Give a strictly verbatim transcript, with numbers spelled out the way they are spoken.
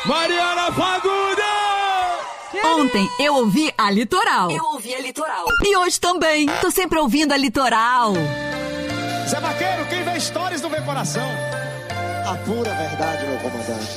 Mariana Fagundes! Ontem eu ouvi a Litoral. Eu ouvi a Litoral. E hoje também. Tô sempre ouvindo a Litoral. Zé Vaqueiro, quem vê stories não vê coração. A pura verdade, meu comandante.